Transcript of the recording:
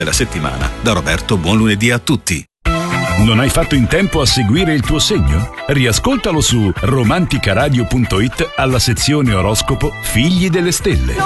della settimana. Da Roberto, buon lunedì a tutti. Non hai fatto in tempo a seguire il tuo segno? Riascoltalo su romanticaradio.it alla sezione oroscopo Figli delle Stelle.